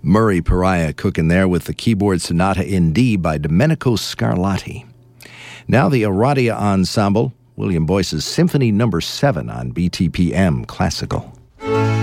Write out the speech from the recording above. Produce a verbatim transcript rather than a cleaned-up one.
Murray Pariah cooking there with the keyboard Sonata in D by Domenico Scarlatti. Now the Aradia Ensemble, William Boyce's Symphony Number seven on B T P M Classical.